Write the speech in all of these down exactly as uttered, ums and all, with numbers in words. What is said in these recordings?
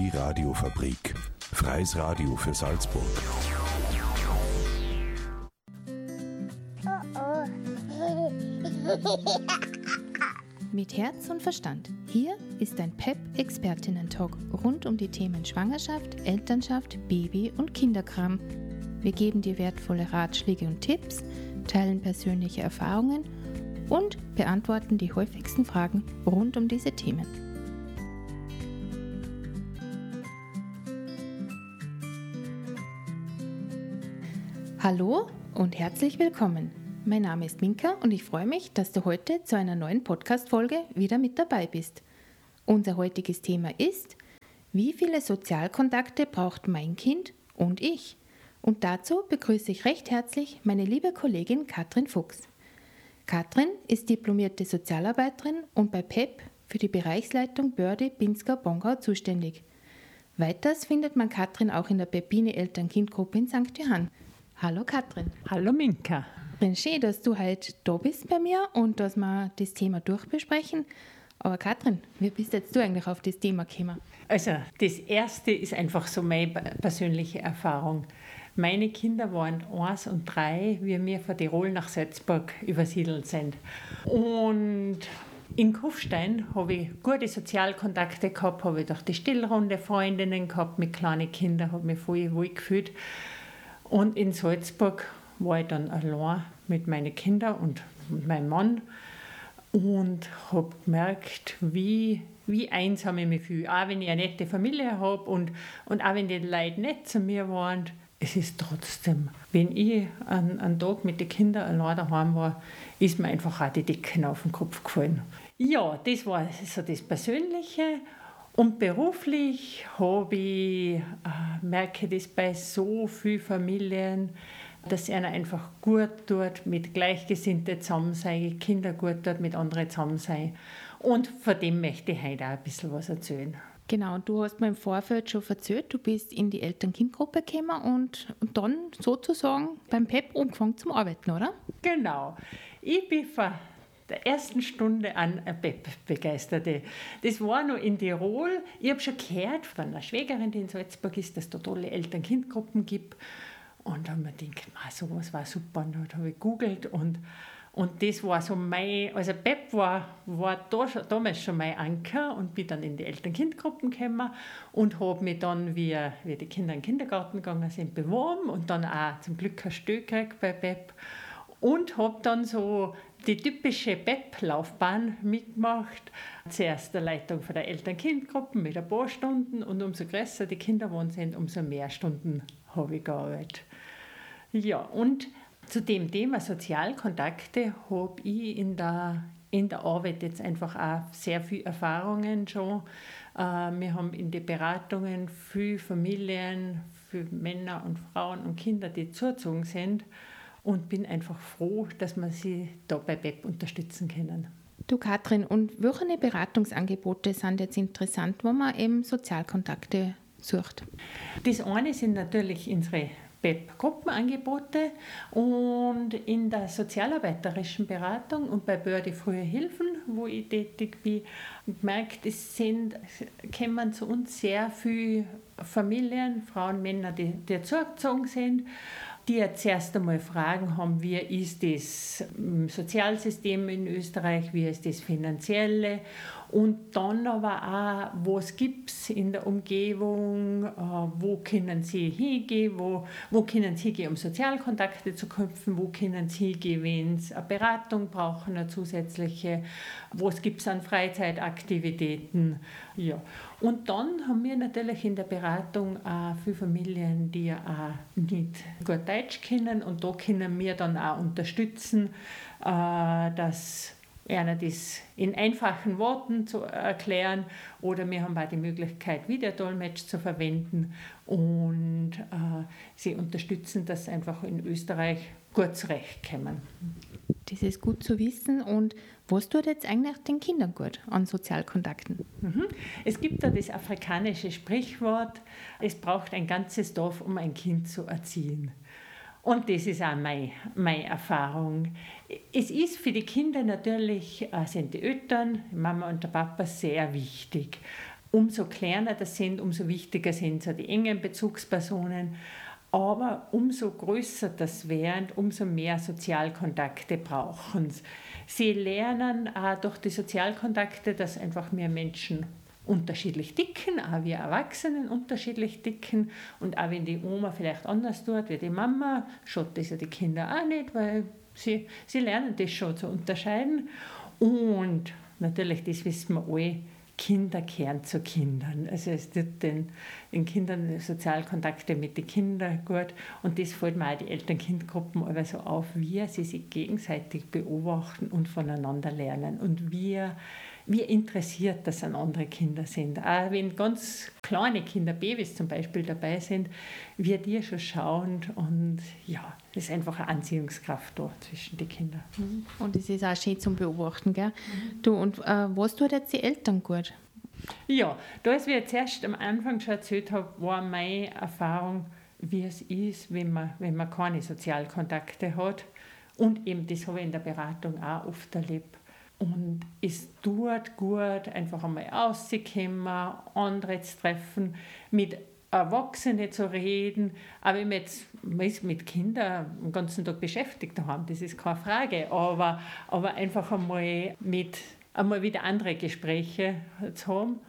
Radiofabrik. Freies Radio für Salzburg. Mit Herz und Verstand. Hier ist ein P E P-Expertinnen-Talk rund um die Themen Schwangerschaft, Elternschaft, Baby- und Kinderkram. Wir geben dir wertvolle Ratschläge und Tipps, teilen persönliche Erfahrungen und beantworten die häufigsten Fragen rund um diese Themen. Hallo und herzlich willkommen. Mein Name ist Minka und ich freue mich, dass du heute zu einer neuen Podcast-Folge wieder mit dabei bist. Unser heutiges Thema ist: Wie viele Sozialkontakte braucht mein Kind und ich? Und dazu begrüße ich recht herzlich meine liebe Kollegin Katrin Fuchs. Katrin ist diplomierte Sozialarbeiterin und bei P E P für die Bereichsleitung Börde-Pinzgau-Bongau zuständig. Weiters findet man Katrin auch in der Peppine Eltern-Kind-Gruppe in Sankt Johann. Hallo Katrin. Hallo Minka. Schön, dass du heute da bist bei mir und dass wir das Thema durchbesprechen. Aber Katrin, wie bist jetzt du eigentlich auf das Thema gekommen? Also das Erste ist einfach so meine persönliche Erfahrung. Meine Kinder waren eins und drei, wie wir von Tirol nach Salzburg übersiedelt sind. Und in Kufstein habe ich gute Sozialkontakte gehabt, habe ich durch die Stillrunde Freundinnen gehabt mit kleinen Kindern, habe mich voll wohl gefühlt. Und in Salzburg war ich dann allein mit meinen Kindern und meinem Mann und habe gemerkt, wie, wie einsam ich mich fühle. Auch wenn ich eine nette Familie habe und, und auch wenn die Leute nett zu mir waren, es ist trotzdem, wenn ich einen, einen Tag mit den Kindern allein daheim war, ist mir einfach auch die Decke auf den Kopf gefallen. Ja, das war so das Persönliche. Und beruflich habe ich, äh, merke ich das bei so vielen Familien, dass es ihnen einfach gut tut, mit Gleichgesinnten zusammen sein, Kinder gut tut, mit anderen zusammen sein. Und von dem möchte ich heute auch ein bisschen was erzählen. Genau, du hast mir im Vorfeld schon erzählt, du bist in die Eltern-Kind-Gruppe gekommen und, und dann sozusagen beim P E P angefangen zum Arbeiten, oder? Genau. Ich bin von der ersten Stunde an eine P E P-Begeisterte. Das war noch in Tirol. Ich habe schon gehört von einer Schwägerin, die in Salzburg ist, dass es da tolle Eltern-Kind-Gruppen gibt. Und da habe ich mir gedacht, sowas war super. Und dann habe ich gegoogelt und, und das war so mein, also P E P war, war da schon, damals schon mein Anker und bin dann in die Eltern-Kind-Gruppen gekommen und habe mich dann, wie, wie die Kinder in den Kindergarten gegangen sind, beworben und dann auch zum Glück ein Stück gekriegt bei P E P. Und habe dann so die typische P E P-Laufbahn mitgemacht. Zuerst der Leitung von der Eltern-Kind-Gruppen mit ein paar Stunden und umso größer die Kinder geworden sind, umso mehr Stunden habe ich gearbeitet. Ja, und zu dem Thema Sozialkontakte habe ich in der, in der Arbeit jetzt einfach auch sehr viele Erfahrungen schon. Äh, wir haben in den Beratungen viele Familien, viele Männer und Frauen und Kinder, die zugezogen sind. Und bin einfach froh, dass wir sie da bei P E P unterstützen können. Du Katrin, und welche Beratungsangebote sind jetzt interessant, wo man eben Sozialkontakte sucht? Das eine sind natürlich unsere P E P-Gruppenangebote und in der sozialarbeiterischen Beratung und bei Börde Frühe Hilfen, wo ich tätig bin, gemerkt, es sind, kommen zu uns sehr viele Familien, Frauen, Männer, die, die zugezogen sind, die jetzt erst einmal Fragen haben, wie ist das Sozialsystem in Österreich, wie ist das Finanzielle und dann aber auch, was gibt es in der Umgebung, wo können sie hingehen, wo, wo können sie hingehen, um Sozialkontakte zu knüpfen, wo können sie hingehen, wenn sie eine Beratung brauchen, eine zusätzliche, was gibt es an Freizeitaktivitäten. Ja. Und dann haben wir natürlich in der Beratung auch viele Familien, die ja auch nicht gut Deutsch kennen und da können wir dann auch unterstützen, dass einer das in einfachen Worten zu erklären oder wir haben auch die Möglichkeit, Videodolmetsch zu verwenden und äh, sie unterstützen, dass sie einfach in Österreich gut zurechtkommen. Das ist gut zu wissen. Und was tut jetzt eigentlich den Kindern gut an Sozialkontakten? Mhm. Es gibt da das afrikanische Sprichwort, es braucht ein ganzes Dorf, um ein Kind zu erziehen. Und das ist auch meine, meine Erfahrung. Es ist für die Kinder natürlich, sind die Eltern, die Mama und der Papa, sehr wichtig. umso kleiner das sind, umso wichtiger sind so die engen Bezugspersonen. Aber umso größer das werden, umso mehr Sozialkontakte brauchen sie. Sie lernen auch durch die Sozialkontakte, dass einfach mehr Menschen unterschiedlich ticken, auch wir Erwachsenen unterschiedlich ticken. Und auch wenn die Oma vielleicht anders tut wie die Mama, schaut das ja die Kinder auch nicht, weil sie, sie lernen das schon zu unterscheiden. Und natürlich, das wissen wir alle, Kinder kehren zu Kindern. Also es tut den, den Kindern Sozialkontakte mit den Kindern gut. Und das fällt mir auch die Eltern-Kind-Gruppen aber so auf, wie sie sich gegenseitig beobachten und voneinander lernen. Und wie, wie interessiert das an andere Kinder sind. Auch wenn ganz kleine Kinder, Babys zum Beispiel dabei sind, wie die schon schauen. Und ja, es ist einfach eine Anziehungskraft da zwischen den Kindern. Und es ist auch schön zum Beobachten, gell? Mhm. Du, und äh, was tut jetzt die Eltern gut? Ja, da ist, wie ich zuerst am Anfang schon erzählt habe, war meine Erfahrung, wie es ist, wenn man, wenn man keine Sozialkontakte hat. Und eben, das habe ich in der Beratung auch oft erlebt. Und es tut gut, einfach einmal rauszukommen, andere zu treffen, mit Erwachsenen zu reden. Aber wenn wir jetzt man ist mit Kindern den ganzen Tag beschäftigt haben, das ist keine Frage. Aber, aber einfach einmal, mit, einmal wieder andere Gespräche zu haben.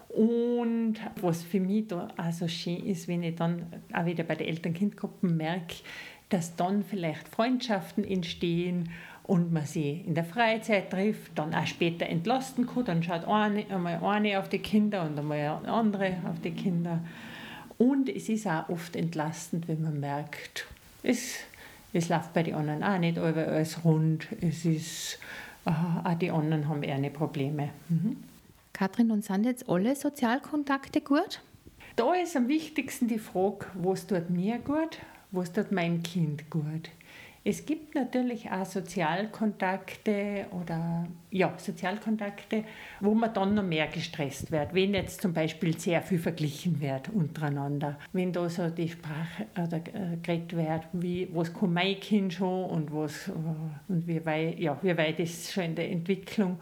Und was für mich da auch so schön ist, wenn ich dann auch wieder bei den Eltern-Kind-Gruppen merke, dass dann vielleicht Freundschaften entstehen und man sie in der Freizeit trifft, dann auch später entlasten kann. Dann schaut eine, einmal eine auf die Kinder und einmal eine andere auf die Kinder. Und es ist auch oft entlastend, wenn man merkt, es, es läuft bei den anderen auch nicht alles rund. Es ist, auch die anderen haben eher Probleme. Mhm. Katrin, und sind jetzt alle Sozialkontakte gut? Da ist am wichtigsten die Frage, was tut mir gut, was tut meinem Kind gut. Es gibt natürlich auch Sozialkontakte oder ja, Sozialkontakte, wo man dann noch mehr gestresst wird, wenn jetzt zum Beispiel sehr viel verglichen wird untereinander. Wenn da so die Sprache oder, äh, geredet wird, wie, was kann mein Kind schon und, was, äh, und wie, weit, ja, wie weit ist es schon in der Entwicklung.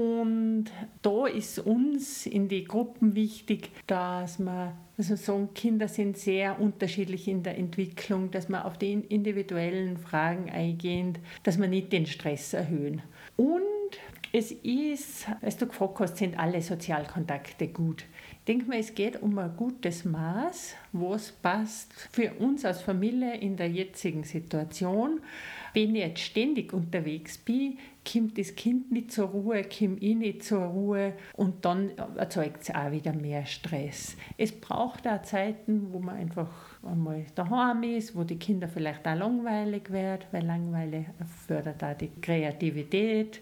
Und da ist uns in die Gruppen wichtig, dass man also sagen, Kinder sind sehr unterschiedlich in der Entwicklung, dass man auf die individuellen Fragen eingehen, dass man nicht den Stress erhöhen. Und es ist, als du gefragt hast, sind alle Sozialkontakte gut. Ich denke mal, es geht um ein gutes Maß, was passt für uns als Familie in der jetzigen Situation. Wenn ich jetzt ständig unterwegs bin, kommt das Kind nicht zur Ruhe, komme ich nicht zur Ruhe und dann erzeugt es auch wieder mehr Stress. Es braucht auch Zeiten, wo man einfach einmal daheim ist, wo die Kinder vielleicht auch langweilig werden, weil Langeweile fördert auch die Kreativität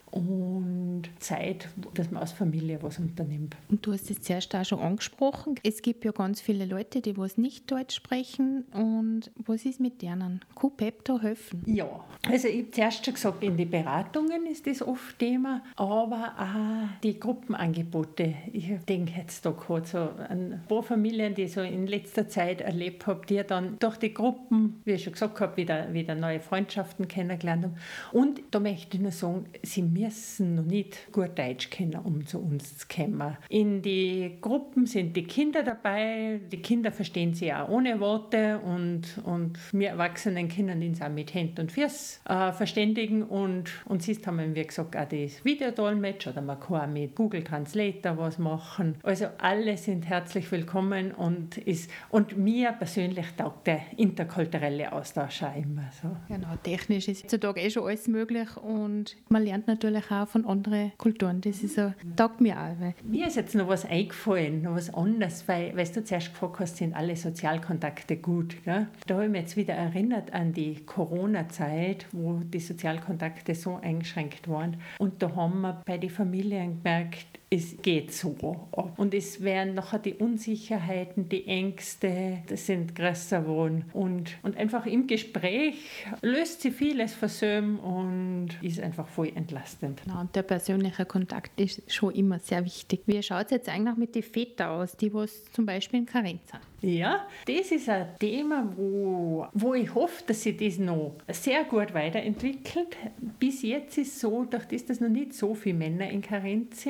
und Zeit, dass man als Familie was unternimmt. Und du hast es zuerst auch schon angesprochen, es gibt ja ganz viele Leute, die was nicht Deutsch sprechen und was ist mit denen? Kann P E P da helfen? Ja, also ich habe zuerst schon gesagt, in den Beratungen ist das oft Thema, aber auch die Gruppenangebote. Ich denke jetzt da gerade so an ein paar Familien, die ich so in letzter Zeit erlebt habe, die dann durch die Gruppen, wie ich schon gesagt habe, wieder, wieder neue Freundschaften kennengelernt haben. Und da möchte ich nur sagen, sie müssen noch nicht gut Deutsch kennen, um zu uns zu kommen. In die Gruppen sind die Kinder dabei, die Kinder verstehen sie auch ohne Worte und, und wir Erwachsenen können uns auch mit Händen und Füßen äh, verständigen und, und sonst haben wir, wie gesagt, auch das Videodolmetsch oder man kann auch mit Google Translator was machen. Also alle sind herzlich willkommen und, ist, und mir persönlich taugt der interkulturelle Austausch auch immer so. Genau, technisch ist heutzutage eh schon alles möglich und man lernt natürlich auch von anderen Kulturen. Das ist so, taugt mir auch. Weil mir ist jetzt noch was eingefallen, noch was anderes, weil, weil du zuerst gefragt hast, sind alle Sozialkontakte gut. Gell? Da habe ich mich jetzt wieder erinnert an die Corona-Zeit, wo die Sozialkontakte so eingeschränkt waren. Und da haben wir bei den Familien gemerkt, es geht so ab. Und es werden nachher die Unsicherheiten, die Ängste, das sind größer geworden. Und, und einfach im Gespräch löst sich vieles versöhnen und ist einfach voll entlastend. Genau, und der persönliche Kontakt ist schon immer sehr wichtig. Wie schaut es jetzt eigentlich mit den Vätern aus, die was zum Beispiel in Karenz sind? Ja, das ist ein Thema, wo, wo ich hoffe, dass sich das noch sehr gut weiterentwickelt. Bis jetzt ist es so, durch das, dass noch nicht so viele Männer in Karenz sind,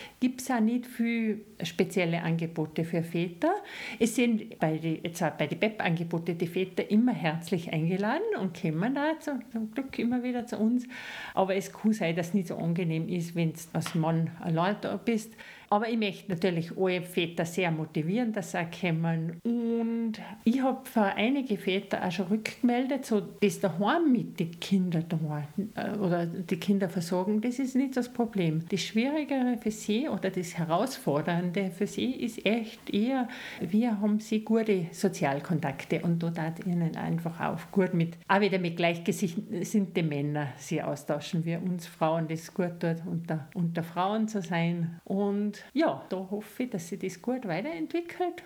gibt es auch nicht viele spezielle Angebote für Väter. Es sind bei den bei die B E P-Angeboten die Väter immer herzlich eingeladen und kommen da zum, zum Glück immer wieder zu uns. Aber es kann sein, dass es nicht so angenehm ist, wenn du als Mann allein da bist. Aber ich möchte natürlich alle Väter sehr motivieren, dass sie auch kommen. Und ich habe für einige Väter auch schon rückgemeldet, so das daheim mit den Kindern daheim, oder die Kinder versorgen, das ist nicht das Problem. Das Schwierigere für sie oder das Herausfordernde für sie ist echt eher, wir haben sie gute Sozialkontakte und dort hat ihnen einfach auch gut mit, auch wieder mit gleichgesinnten Männern sie austauschen. Wir uns Frauen, das gut dort unter, unter Frauen zu sein. Und ja, da hoffe ich, dass sich das gut weiterentwickelt